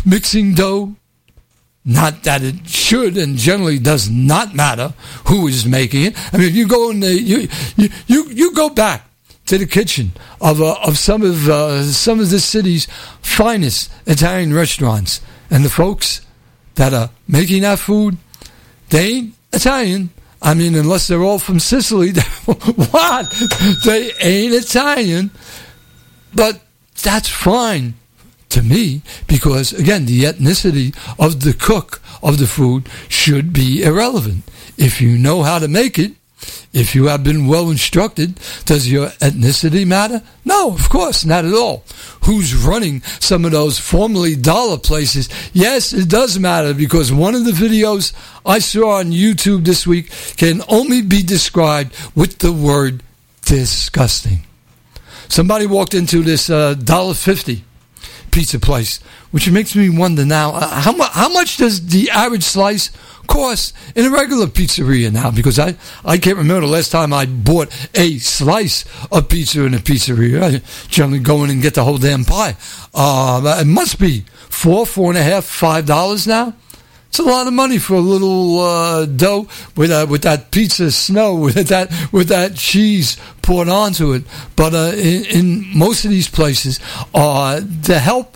mixing dough. Not that it should and generally does not matter who is making it. I mean, if you go in the you go back to the kitchen of some of the city's finest Italian restaurants, and the folks that are making that food, they ain't Italian. I mean, unless they're all from Sicily. What? They ain't Italian. But that's fine to me, because again, the ethnicity of the cook of the food should be irrelevant. If you know how to make it, if you have been well instructed, does your ethnicity matter? No, of course, not at all. Who's running some of those formerly dollar places? Yes, it does matter, because one of the videos I saw on YouTube this week can only be described with the word disgusting. Somebody walked into this $1.50 pizza place, which makes me wonder now, how much does the average slice cost in a regular pizzeria now? Because I can't remember the last time I bought a slice of pizza in a pizzeria. I generally go in and get the whole damn pie. It must be $4.50, $5 now. It's a lot of money for a little dough with that pizza snow, with that cheese poured onto it. But in most of these places, the help,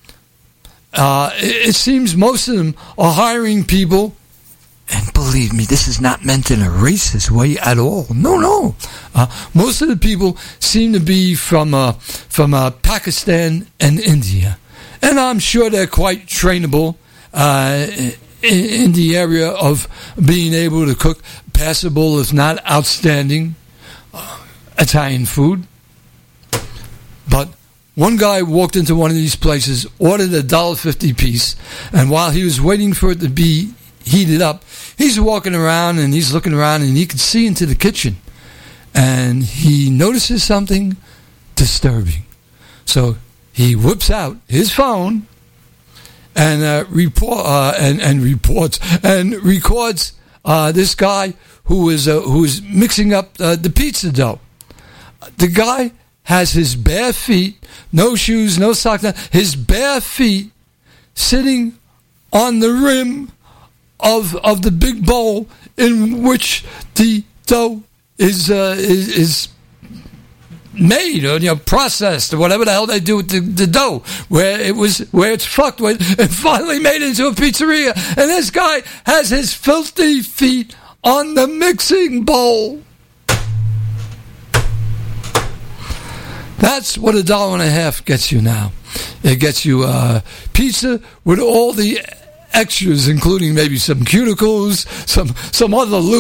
it seems most of them are hiring people. And believe me, this is not meant in a racist way at all. No. Most of the people seem to be from Pakistan and India, and I'm sure they're quite trainable. In the area of being able to cook passable, if not outstanding, Italian food. But one guy walked into one of these places, ordered a $1.50 piece, and while he was waiting for it to be heated up, he's walking around and he's looking around, and he can see into the kitchen, and he notices something disturbing. So he whips out his phone and records this guy who is mixing up the pizza dough. The guy has his bare feet, no shoes, no socks, his bare feet sitting on the rim of the big bowl in which the dough is made, or processed, or whatever the hell they do with the dough, where it's fucked with and finally made into a pizzeria. And this guy has his filthy feet on the mixing bowl. That's what $1.50 gets you now. It gets you pizza with all the extras, including maybe some cuticles, some other